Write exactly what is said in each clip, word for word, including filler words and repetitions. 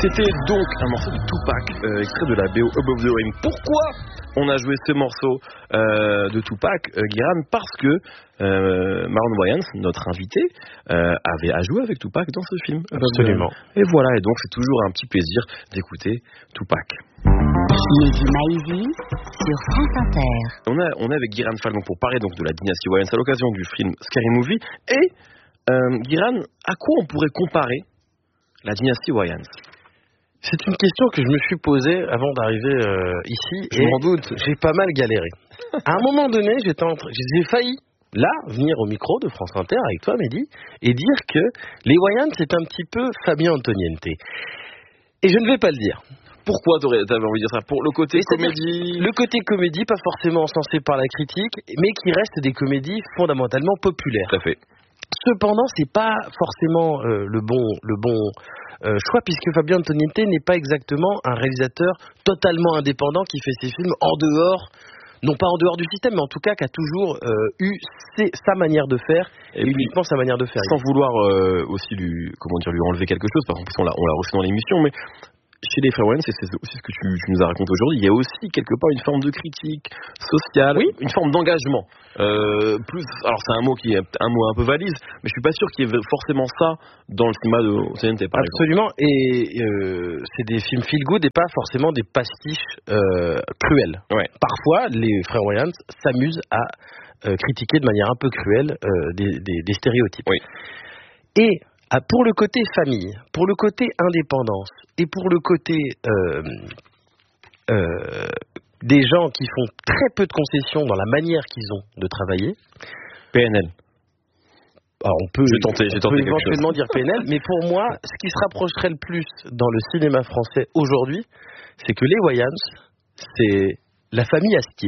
C'était donc un morceau de Tupac, euh, extrait de la B O Above the Rim. Pourquoi on a joué ce morceau euh, de Tupac, euh, Guiran? Parce que euh, Marlon Wayans, notre invité, euh, avait à jouer avec Tupac dans ce film. Absolument. Et voilà, et donc c'est toujours un petit plaisir d'écouter Tupac. Midi Maizy sur France Inter. On a, on est avec Guiran Falcon pour parler donc de la dynastie Wayans à l'occasion du film Scary Movie. Et euh, Guiran, à quoi on pourrait comparer la dynastie Wayans? C'est une question que je me suis posée avant d'arriver euh, ici. Je m'en doute. J'ai pas mal galéré. À un moment donné, j'étais en train, j'ai failli, là, venir au micro de France Inter avec toi, Mehdi, et dire que les Wayans, c'est un petit peu Fabien Antoniente. Et je ne vais pas le dire. Pourquoi tu avais envie de dire ça? Pour le côté comédie? Le côté comédie, pas forcément encensé par la critique, mais qui reste des comédies fondamentalement populaires. Tout à fait. Cependant, c'est pas forcément euh, le bon, le bon euh, choix, puisque Fabien Antoniente n'est pas exactement un réalisateur totalement indépendant qui fait ses films en dehors, non pas en dehors du système, mais en tout cas qui a toujours euh, eu ses, sa manière de faire et, et uniquement sa manière de faire. Sans vouloir euh, aussi lui, comment dire, lui enlever quelque chose, parce qu'en plus on l'a, on l'a reçu dans l'émission, mais chez les frères Wayans, c'est aussi ce que tu, tu nous as raconté aujourd'hui, il y a aussi quelque part une forme de critique sociale, oui, une forme d'engagement. Euh, plus, alors c'est un mot qui est un mot un peu valise, mais je suis pas sûr qu'il y ait forcément ça dans le cinéma de Antoniente, par Absolument, exemple. et euh, c'est des films feel good et pas forcément des pastiches euh, cruels. Ouais. Parfois, les frères Wayans s'amusent à euh, critiquer de manière un peu cruelle euh, des, des, des stéréotypes. Oui. Et pour le côté famille, pour le côté indépendance et pour le côté euh, euh, des gens qui font très peu de concessions dans la manière qu'ils ont de travailler. P N L. Alors on peut, j'ai tenté, j'ai on tenté peut éventuellement dire P N L, mais pour moi, ce qui se rapprocherait le plus dans le cinéma français aujourd'hui, c'est que les Wayans, c'est la famille Astier.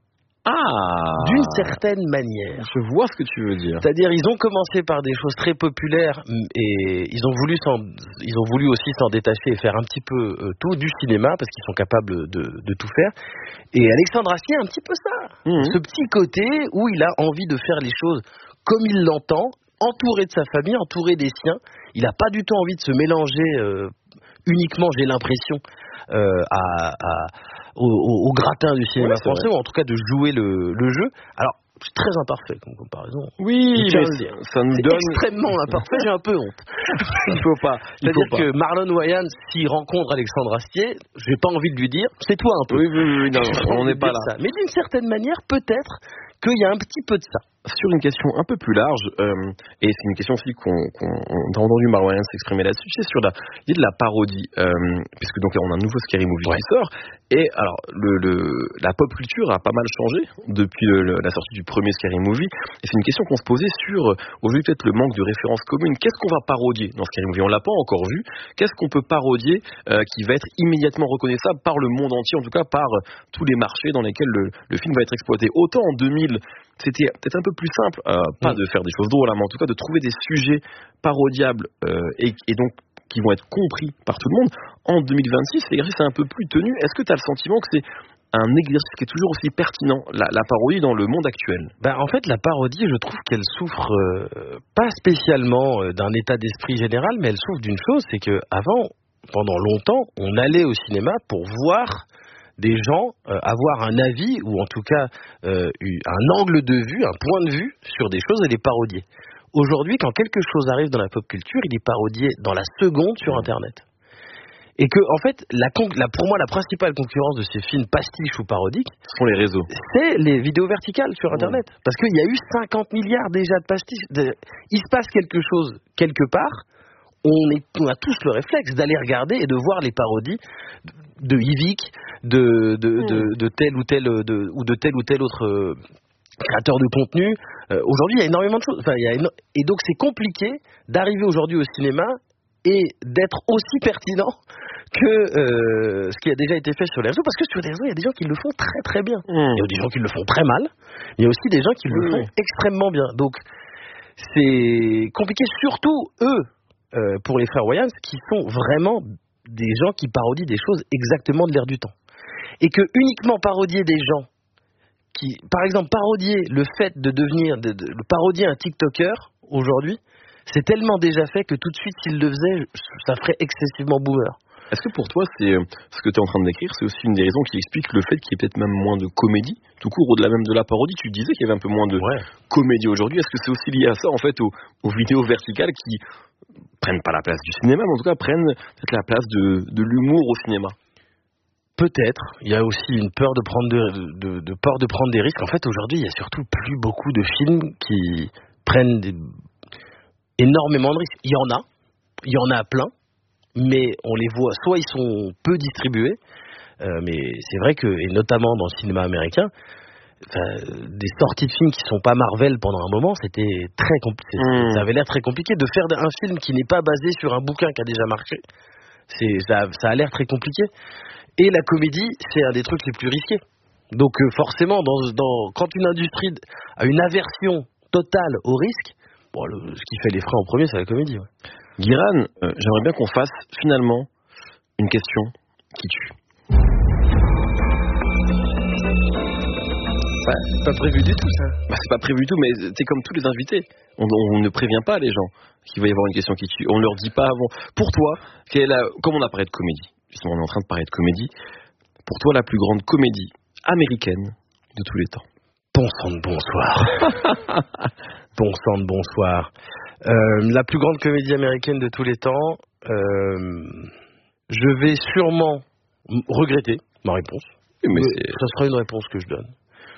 Ah, d'une certaine manière. Je vois ce que tu veux dire. C'est-à-dire, ils ont commencé par des choses très populaires et ils ont voulu, s'en, ils ont voulu aussi s'en détacher et faire un petit peu euh, tout du cinéma parce qu'ils sont capables de, de tout faire. Et Alexandre Astier, un petit peu ça. Mmh. Ce petit côté où il a envie de faire les choses comme il l'entend, entouré de sa famille, entouré des siens. Il n'a pas du tout envie de se mélanger euh, uniquement, j'ai l'impression, euh, à... à Au, au, au gratin du cinéma ouais, français, ou en tout cas de jouer le, le jeu. Alors, c'est très imparfait comme comparaison. Oui, mais ça nous c'est donne... extrêmement imparfait, j'ai un peu honte. Il faut pas. Il C'est-à-dire faut pas. que Marlon Wayans, s'il rencontre Alexandre Astier, j'ai pas envie de lui dire, c'est toi un peu. Oui, oui, oui, non, on n'est pas là. Ça. Mais d'une certaine manière, peut-être qu'il y a un petit peu de ça. Sur une question un peu plus large, euh, et c'est une question aussi qu'on, qu'on a entendu Marlon Wayans s'exprimer là-dessus, c'est sur la, l'idée de la parodie, euh, puisque donc on a un nouveau Scary Movie ouais. qui sort, et alors le, le, la pop culture a pas mal changé depuis le, la sortie du premier Scary Movie, et c'est une question qu'on se posait sur, aujourd'hui peut-être le manque de références communes, qu'est-ce qu'on va parodier dans Scary Movie? On l'a pas encore vu, qu'est-ce qu'on peut parodier euh, qui va être immédiatement reconnaissable par le monde entier, en tout cas par euh, tous les marchés dans lesquels le, le film va être exploité. Autant en deux mille, c'était peut-être un peu plus simple, euh, pas mmh. de faire des choses drôles, mais en tout cas de trouver des sujets parodiables euh, et, et donc qui vont être compris par tout le monde. En deux mille vingt-six, l'exercice est un peu plus tenu. Est-ce que tu as le sentiment que c'est un exercice qui est toujours aussi pertinent, la, la parodie dans le monde actuel? Ben, en fait, la parodie, je trouve qu'elle souffre euh, pas spécialement euh, d'un état d'esprit général, mais elle souffre d'une chose, c'est que avant, pendant longtemps, on allait au cinéma pour voir des gens euh, avoir un avis ou en tout cas euh, un angle de vue, un point de vue sur des choses et les parodier. Aujourd'hui, quand quelque chose arrive dans la pop culture, il est parodié dans la seconde sur Internet. Et que, en fait, la, la, pour moi, la principale concurrence de ces films pastiches ou parodiques, ce sont les réseaux. C'est les vidéos verticales sur Internet. Ouais. Parce qu'il y a eu cinquante milliards déjà de pastiches. De, il se passe quelque chose quelque part. On, est, on a tous le réflexe d'aller regarder et de voir les parodies de Yvick, de, de, mmh. de, de tel ou tel de, ou de tel ou tel autre euh, créateur de contenu. Euh, aujourd'hui, il y a énormément de choses. Enfin, il y a éno- et donc, c'est compliqué d'arriver aujourd'hui au cinéma et d'être aussi pertinent que euh, ce qui a déjà été fait sur les réseaux. Parce que sur les réseaux, il y a des gens qui le font très très bien. Mmh. Il y a des gens qui le font très mal. Il y a aussi des gens qui mmh. le font extrêmement bien. Donc, c'est compliqué, surtout eux. Euh, pour les frères Wayans, qui sont vraiment des gens qui parodient des choses exactement de l'air du temps. Et que uniquement parodier des gens qui, par exemple, parodier le fait de devenir, de, de, de parodier un TikToker aujourd'hui, c'est tellement déjà fait que tout de suite, s'ils le faisaient, ça ferait excessivement boomer. Est-ce que pour toi, c'est ce que tu es en train de décrire, c'est aussi une des raisons qui explique le fait qu'il y ait peut-être même moins de comédie, tout court, au-delà même de la parodie? Tu disais qu'il y avait un peu moins de ouais. comédie aujourd'hui. Est-ce que c'est aussi lié à ça, en fait, aux, aux vidéos verticales qui prennent pas la place du cinéma, mais en tout cas prennent peut-être la place de, de l'humour au cinéma? Peut-être. Il y a aussi une peur de prendre de, de, de peur de prendre des risques. En fait, aujourd'hui, il y a surtout plus beaucoup de films qui prennent des, énormément de risques. Il y en a, il y en a plein, mais on les voit. Soit ils sont peu distribués, euh, mais c'est vrai que, et notamment dans le cinéma américain, des sorties de films qui sont pas Marvel pendant un moment, c'était très compliqué. Mmh. Ça avait l'air très compliqué de faire un film qui n'est pas basé sur un bouquin qui a déjà marché. C'est, ça, ça a l'air très compliqué. Et la comédie, c'est un des trucs les plus risqués. Donc euh, forcément, dans, dans, quand une industrie a une aversion totale au risque, bon, le, ce qui fait les frais en premier, c'est la comédie. Ouais. Guiran, euh, j'aimerais bien qu'on fasse finalement une question qui tue. Bah, c'est pas prévu du tout, ça. Bah, c'est pas prévu du tout, mais c'est comme tous les invités. On, on ne prévient pas les gens qu'il va y avoir une question qui tue. On leur dit pas avant. Pour toi, quelle est la, comme on a parlé de comédie, justement, on est en train de parler de comédie. Pour toi, la plus grande comédie américaine de tous les temps? Bon sang de bonsoir. Bon sang de bonsoir. Euh, la plus grande comédie américaine de tous les temps, euh, je vais sûrement regretter ma réponse. Oui, mais mais ça sera une réponse que je donne.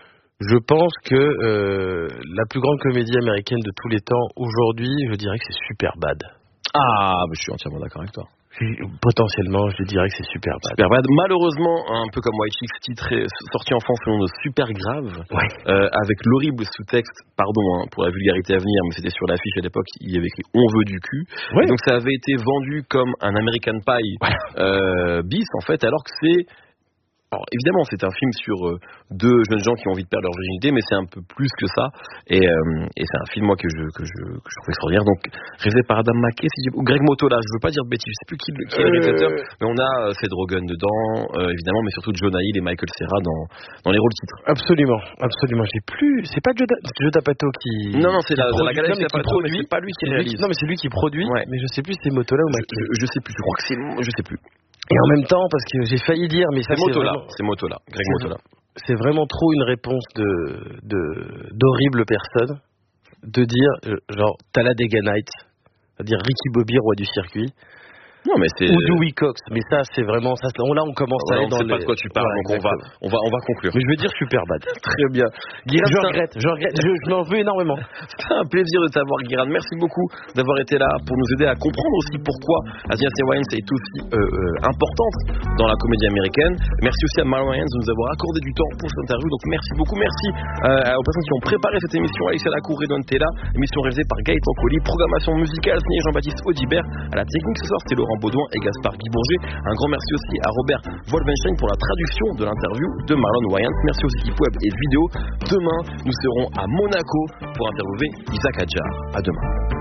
Je pense que euh, la plus grande comédie américaine de tous les temps, aujourd'hui, je dirais que c'est Superbad. Ah, je suis entièrement d'accord avec toi. Potentiellement, je dirais que c'est Superbad. Superbad, malheureusement, un peu comme White Chicks, titré, sorti en France selon de Super Grave, ouais. euh, avec l'horrible sous-texte, pardon hein, pour la vulgarité à venir, mais c'était sur l'affiche à l'époque, il y avait écrit On veut du cul. Ouais. Et donc ça avait été vendu comme un American Pie ouais. euh, bis, en fait, alors que c'est... Alors évidemment, c'est un film sur euh, deux jeunes gens qui ont envie de perdre leur virginité, mais c'est un peu plus que ça. Et, euh, et c'est un film moi que je que je que je trouve extraordinaire. Donc réalisé par Adam McKay, si ou Greg Motola, je veux pas dire de bêtises, je sais plus qui, qui est le réalisateur, euh... mais on a euh, Seth Rogen dedans, euh, évidemment, mais surtout Jonah Hill et Michael Cera dans dans les rôles titres. Absolument, absolument. J'ai plus, c'est pas Joe, Joe D'Apato qui. Non non, c'est la, produit, la galaxie D'Apato, mais c'est pas lui qui réalise. Non mais c'est lui qui produit, ouais. mais je sais plus si c'est Motola ou McKay. Je, je, je sais plus, je crois que c'est, je sais plus. Et en même temps, parce que j'ai failli dire, mais ça c'est Motola, c'est, vraiment, c'est Motola, Greg c'est, Motola. C'est vraiment trop une réponse de, de d'horribles personnes de dire genre Talladega Nights, c'est-à-dire Ricky Bobby, roi du circuit. Non mais c'est ou Dewey Cox, mais ça c'est vraiment ça. Là on commence ouais, à aller on dans. On sait pas de quoi tu parles, ouais, donc on va, on va, on va conclure. Mais je veux dire Superbad. Très bien. Guiran, je regrette, je regrette, je, je m'en veux énormément. C'était un plaisir de t'avoir, Guiran. Merci beaucoup d'avoir été là pour nous aider à comprendre aussi pourquoi Asia Wayans est aussi euh, euh, importante dans la comédie américaine. Merci aussi à Marlon Wayans de nous avoir accordé du temps pour cette interview. Donc merci beaucoup, merci euh, aux personnes qui ont préparé cette émission. Alexia Lacour, Redouane Tella, émission réalisée par Gaëtan Colli, programmation musicale signée Jean-Baptiste Audibert. À la technique ce soir, c'était Laurent Baudouin et Gaspard Guy Bourget. Un grand merci aussi à Robert Wolfenstein pour la traduction de l'interview de Marlon Wayans. Merci aux équipes web et vidéo. Demain, nous serons à Monaco pour interviewer Isaac Adjar. À demain.